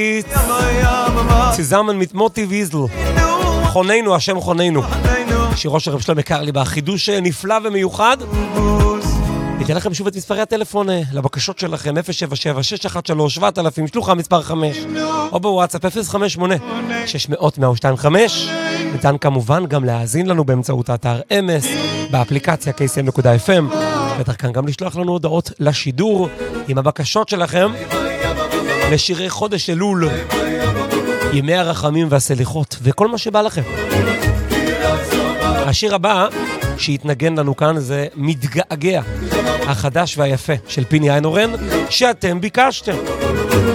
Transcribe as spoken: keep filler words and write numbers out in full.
zusammen mit Motti Wiesel. חוננו, השם חוננו. שירו של רב שלמה קרליבך, בחידוש נפלא ומיוחד. ניתן לכם שוב את מספרי הטלפון לבקשות שלכם, אפס שבע שבע שש אחת שלוש שבע אלפים, שלוחה מספר חמש, או בוואטסאפ אפס חמש שמונה שש מאות מאה ושתיים חמש. ניתן כמובן גם להאזין לנו באמצעות האתר אמס, באפליקציה קי סי אם נקודה אף אם, ודרכן גם לשלוח לנו הודעות לשידור עם הבקשות שלכם לשירי חודש אלול, ימי הרחמים והסליחות וכל מה שבא לכם. השיר הבא שהתנגן לנו כאן זה מתגעגע, החדש והיפה של פיני איינהורן שאתם ביקשתם.